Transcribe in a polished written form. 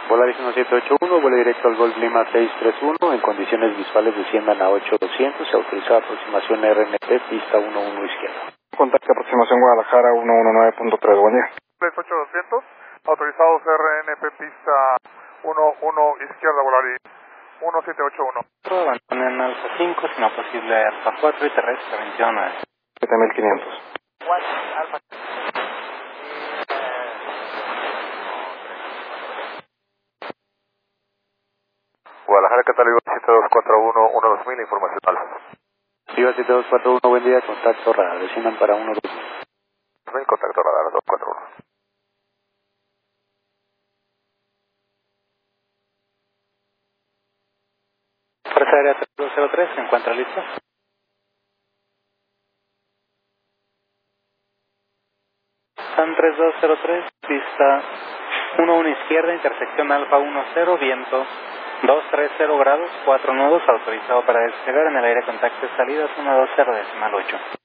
Volaris 1781, vuelo directo al Golf Lima 631, en condiciones visuales desciendan a 8200, se autoriza aproximación RNT, pista 11 izquierda. Contacto aproximación Guadalajara 119.3, buen día. 8200, autorizados RNP, pista 11 izquierda, Volaris 1781. Abandonen Alfa 5, si no posible Alfa 4 y terrestre 21. 7500. Alfa. Guadalajara, Catalina 7241, 12000, información alfa. Viva 7241, buen día, contacto radar, desciendan para 12000. Contacto radar 241. Fuerza Aérea 3203, ¿se encuentra listo? San 3203, pista 11 izquierda, intersección Alfa 10, viento 230 grados, 4 nudos, autorizado para despegar en el aire contacto salidas 120 decimal 8.